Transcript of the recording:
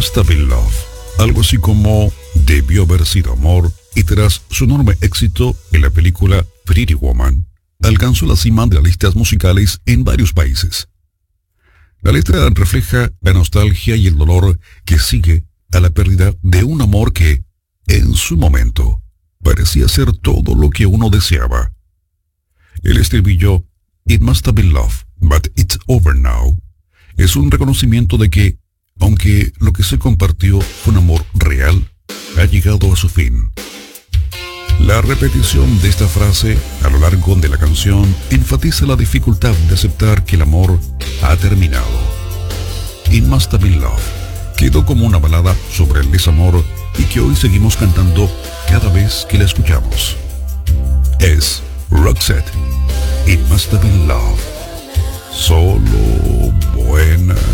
Must Have Been Love, algo así como Debió haber sido amor, y tras su enorme éxito en la película Pretty Woman, alcanzó la cima de las listas musicales en varios países. La letra refleja la nostalgia y el dolor que sigue a la pérdida de un amor que, en su momento, parecía ser todo lo que uno deseaba. El estribillo It must have been love, but it's over now es un reconocimiento de que, aunque lo que se compartió fue un amor real, ha llegado a su fin. La repetición de esta frase a lo largo de la canción enfatiza la dificultad de aceptar que el amor ha terminado. It Must Have Been Love quedó como una balada sobre el desamor y que hoy seguimos cantando cada vez que la escuchamos. Es Roxette, It Must Have Been Love. Solo buena